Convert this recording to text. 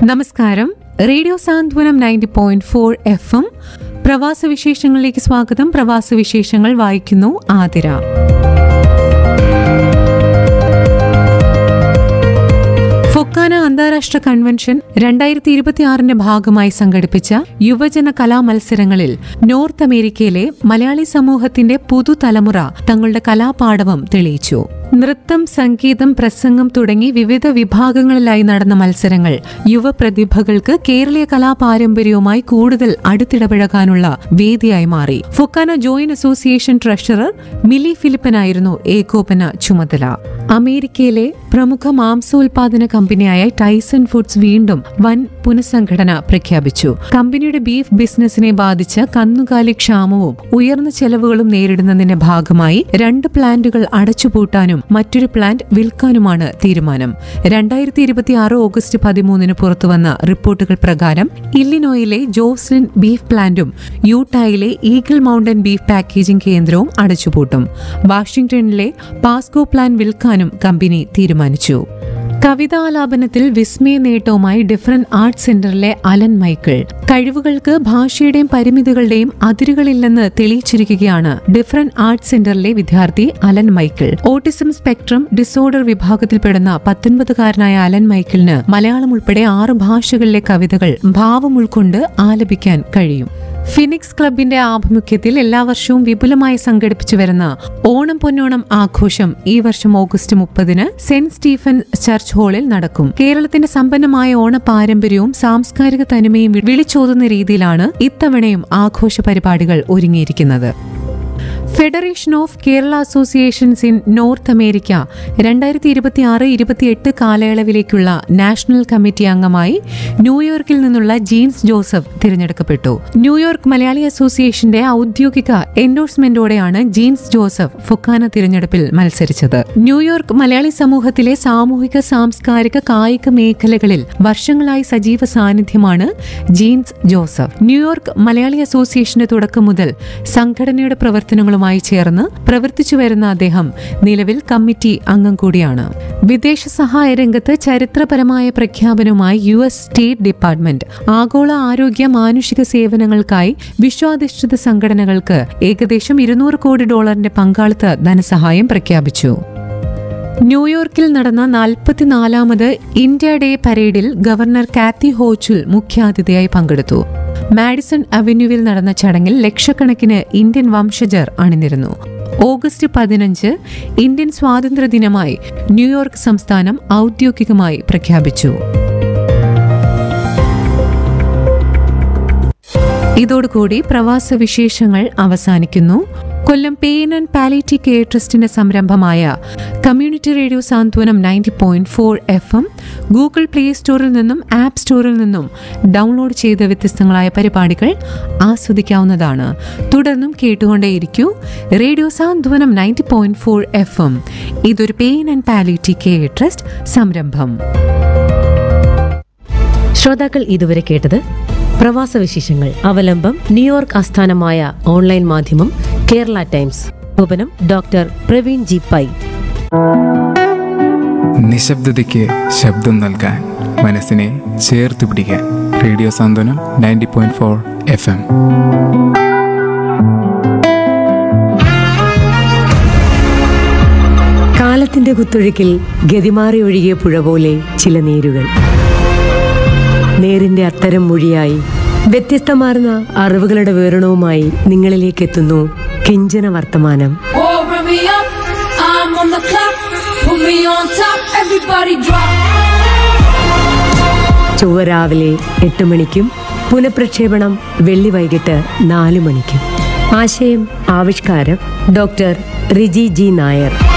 നമസ്കാരം. റേഡിയോ സാന്ത്വനം 90.4 FM പ്രവാസ വിശേഷങ്ങളിലേക്ക് സ്വാഗതം. പ്രവാസ വിശേഷങ്ങൾ വായിക്കുന്നു ആതിര. ഫൊക്കാന അന്താരാഷ്ട്ര കൺവെൻഷൻ 2026 ഭാഗമായി സംഘടിപ്പിച്ച യുവജന കലാമത്സരങ്ങളിൽ നോർത്ത് അമേരിക്കയിലെ മലയാളി സമൂഹത്തിന്റെ പുതുതലമുറ തങ്ങളുടെ കലാപാടവം തെളിയിച്ചു. നൃത്തം, സംഗീതം, പ്രസംഗം തുടങ്ങി വിവിധ വിഭാഗങ്ങളിലായി നടന്ന മത്സരങ്ങൾ യുവപ്രതിഭകൾക്ക് കേരളീയ കലാപാരമ്പര്യവുമായി കൂടുതൽ അടുത്തിടപഴകാനുള്ള വേദിയായി മാറി. ഫൊക്കാന ജോയിന്റ് അസോസിയേഷൻ ട്രഷറർ മിലി ഫിലിപ്പനായിരുന്നു ഏകോപന ചുമതല. അമേരിക്കയിലെ പ്രമുഖ മാംസോൽപാദന കമ്പനിയായ ടൈസൺ ഫുഡ്സ് വീണ്ടും വൻ പുനഃസംഘടന പ്രഖ്യാപിച്ചു. കമ്പനിയുടെ ബീഫ് ബിസിനസിനെ ബാധിച്ച കന്നുകാലി ക്ഷാമവും ഉയർന്ന ചെലവുകളും നേരിടുന്നതിന്റെ ഭാഗമായി 2 പ്ലാന്റുകൾ അടച്ചുപൂട്ടാനും മറ്റൊരു പ്ലാന്റ് വിൽക്കാനുമാണ് തീരുമാനം. 2026 ഓഗസ്റ്റ് 13 പുറത്തുവന്ന റിപ്പോർട്ടുകൾ പ്രകാരം ഇല്ലിനോയിലെ ജോസ്ലിൻ ബീഫ് പ്ലാന്റും യൂട്ടായിലെ ഈഗിൾ മൗണ്ടൻ ബീഫ് പാക്കേജിംഗ് കേന്ദ്രവും അടച്ചുപൂട്ടും. വാഷിംഗ്ടണിലെ പാസ്കോ പ്ലാന്റ് വിൽക്കാനും കമ്പനി തീരുമാനിച്ചു. കവിതാലാപനത്തിൽ വിസ്മയ നേട്ടവുമായി ഡിഫറന്റ് ആർട്ട് സെന്ററിലെ അലൻ മൈക്കിൾ കഴിവുകൾക്ക് ഭാഷയുടെയും പരിമിതികളുടെയും അതിരുകളില്ലെന്ന് തെളിയിച്ചിരിക്കുകയാണ്. ഡിഫറന്റ് ആർട്ട് സെന്ററിലെ വിദ്യാർത്ഥി Allen Michael autism spectrum disorder വിഭാഗത്തിൽപ്പെടുന്ന 19-കാരനായ അലൻ മൈക്കിളിന് മലയാളം ഉൾപ്പെടെ 6 ഭാഷകളിലെ കവിതകൾ ഭാവം ഉൾക്കൊണ്ട് ആലപിക്കാൻ കഴിയും. ഫിനിക്സ് ക്ലബിന്റെ ആഭിമുഖ്യത്തിൽ എല്ലാ വർഷവും വിപുലമായി സംഘടിപ്പിച്ചു വരുന്ന ഓണം പൊന്നോണം ആഘോഷം ഈ വർഷം ഓഗസ്റ്റ് 30 സെന്റ് സ്റ്റീഫൻ ചർച്ച് ഹാളിൽ നടക്കും. കേരളത്തിന്റെ സമ്പന്നമായ ഓണ പാരമ്പര്യവും സാംസ്കാരിക തനിമയും വിളിച്ചോതുന്ന രീതിയിലാണ് ഇത്തവണയും ആഘോഷ പരിപാടികൾ ഒരുങ്ങിയിരിക്കുന്നത്. Federation of Kerala associations in north America 2026-28 കാലയളവിലേക്കുള്ള national committee അംഗമായി ന്യൂയോർക്കിൽ നിന്നുള്ള ജീൻസ് ജോസഫ് തിരഞ്ഞെടുക്കപ്പെട്ടു. ന്യൂയോർക്ക് മലയാളി അസോസിയേഷന്റെ ഔദ്യോഗിക എൻഡോഴ്സ്മെന്റോടെയാണ് ജീൻസ് ജോസഫ് ഫൊക്കാന തിരഞ്ഞെടുപ്പിൽ മത്സരിച്ചത്. ന്യൂയോർക്ക് മലയാളി സമൂഹത്തിലെ സാമൂഹിക, സാംസ്കാരിക, കായിക മേഖലകളിൽ വർഷങ്ങളായി സജീവ സാന്നിധ്യമാണ് ജീൻസ് ജോസഫ്. ന്യൂയോർക്ക് മലയാളി അസോസിയേഷന്റെ തുടക്കം മുതൽ സംഘടനയുടെ പ്രവർത്തനങ്ങളുമായി ചേർന്ന് പ്രവർത്തിച്ചു വരുന്ന അദ്ദേഹം നിലവിൽ കമ്മിറ്റി അംഗം കൂടിയാണ്. വിദേശ സഹായ രംഗത്ത് ചരിത്രപരമായ പ്രഖ്യാപനവുമായി US സ്റ്റേറ്റ് ഡിപ്പാർട്ട്മെന്റ് ആഗോള ആരോഗ്യ മാനുഷിക സേവനങ്ങൾക്കായി വിശ്വാധിഷ്ഠിത സംഘടനകൾക്ക് ഏകദേശം $200 കോടി പങ്കാളിത്ത ധനസഹായം പ്രഖ്യാപിച്ചു. ന്യൂയോർക്കിൽ നടന്ന 44ാമത് ഇന്ത്യ ഡേ പരേഡിൽ ഗവർണർ കാത്തി ഹോച്ചുൽ മുഖ്യാതിഥിയായി പങ്കെടുത്തു. മാഡിസൺ അവന്യൂവിൽ നടന്ന ചടങ്ങിൽ ലക്ഷക്കണക്കിന് ഇന്ത്യൻ വംശജർ അണിനിരന്നു. ഓഗസ്റ്റ് 15 ഇന്ത്യൻ സ്വാതന്ത്ര്യദിനമായി ന്യൂയോർക്ക് സംസ്ഥാനം ഔദ്യോഗികമായി പ്രഖ്യാപിച്ചു. ഇതോടുകൂടി പ്രവാസ വിശേഷങ്ങൾ അവസാനിക്കുന്നു. കൊല്ലം പെയിൻ ആൻഡ് പാലിയേറ്റീവ് കെയർ ട്രസ്റ്റിന്റെ സംരംഭമായ കമ്മ്യൂണിറ്റി റേഡിയോ സാന്ത്വനം 90.4 FM ഗൂഗിൾ പ്ലേ സ്റ്റോറിൽ നിന്നും ആപ്പ് സ്റ്റോറിൽ നിന്നും ഡൗൺലോഡ് ചെയ്ത വ്യത്യസ്തങ്ങളായ പരിപാടികൾ ആസ്വദിക്കാവുന്നതാണ്. തുടർന്നും കേട്ടുകൊണ്ടേയിരിക്കൂ റേഡിയോ സാന്ത്വനം 90.4 FM. ഇതൊരു pain and palliative care trust സംരംഭം. ശ്രോതാക്കൾ ഇതുവരെ കേട്ടത് പ്രവാസ വിശേഷങ്ങൾ. അവലംബം ന്യൂയോർക്ക് ആസ്ഥാനമായ ഓൺലൈൻ മാധ്യമം Kerala times. ഉപനം doctor Praveen G pi. നിശബ്ദതയ്ക്ക് ശബ്ദം നൽകാൻ, മനസ്സിനെ ചേർത്ത് പിടിക്കാൻ റേഡിയോ സാന്ത്വനം 90.4 FM. കാലത്തിന്റെ കുത്തൊഴുക്കിൽ ഗതിമാറി ഒഴുകിയ പുഴ പോലെ ചില നേരുകൾ. നേരിന്റെ അത്തരം മൊഴിയായി വ്യത്യസ്തമാർന്ന അറിവുകളുടെ വിവരണവുമായി നിങ്ങളിലേക്ക് എത്തുന്നു കിഞ്ചന വർത്തമാനം. ചൊവ്വ രാവിലെ 8 മണിക്കും പുനഃപ്രക്ഷേപണം വെള്ളി വൈകിട്ട് 4 മണിക്കും. ആശയം ആവിഷ്കാരം ഡോക്ടർ റിജി ജി നായർ.